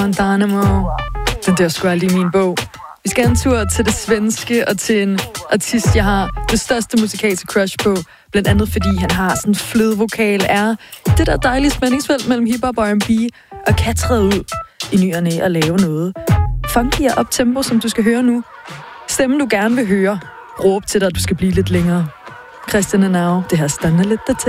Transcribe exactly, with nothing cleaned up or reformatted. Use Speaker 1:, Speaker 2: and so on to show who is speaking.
Speaker 1: Dynamo. Den der sgu aldrig i min bog. Vi skal en tur til det svenske og til en artist, jeg har det største musikalske crush på. Blandt andet fordi han har sådan en flødevokal, er det der dejlige spændingsfelt mellem hiphop og R and B, og kan træde ud i ny og næ og lave noget funky og uptempo, som du skal høre nu. Stemmen du gerne vil høre, råb til dig, at du skal blive lidt længere. Christian Anau, det her stander lidt der til.